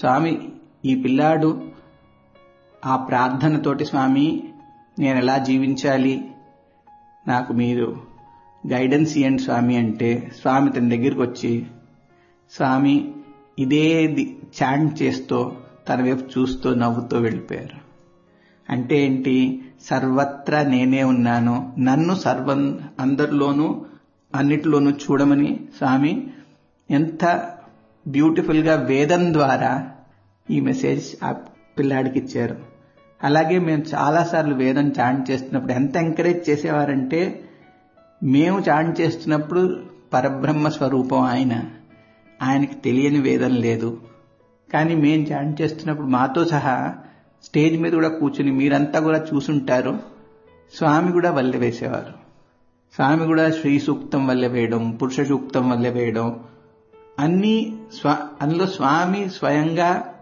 స్వామి ఈ పిల్లాడు ఆ ప్రార్థనతోటి స్వామి నేను ఎలా జీవించాలి, నాకు మీరు గైడెన్స్ ఇవ్వండి స్వామి అంటే స్వామి తన దగ్గరికి వచ్చి స్వామి ఇదే చాంట్ చేస్తూ తన వైపు చూస్తూ నవ్వుతూ వెళ్ళిపోయారు. అంటే ఏంటి, సర్వత్రా నేనే ఉన్నాను, నన్ను అందరిలోనూ అన్నిటిలోనూ చూడమని స్వామి ఎంత బ్యూటిఫుల్ గా వేదం ద్వారా ఈ మెసేజ్ ఆ పిల్లాడికి ఇచ్చారు. అలాగే మేము చాలాసార్లు వేదం చాంట్ చేస్తున్నప్పుడు ఎంత ఎంకరేజ్ చేసేవారంటే, మేము చాంట్ చేస్తున్నప్పుడు పరబ్రహ్మ స్వరూపం ఆయనకి తెలియని వేదం లేదు, కానీ మేము చాంట్ చేస్తున్నప్పుడు మాతో సహా స్టేజ్ మీద కూడా కూర్చుని మీరంతా కూడా చూసుంటారు, స్వామి కూడా వల్లె వేసేవారు. స్వామి కూడా శ్రీ సూక్తం వల్లె వేయడం, పురుష సూక్తం వల్లె వేయడం, అన్నీ అందులో స్వామి స్వయంగా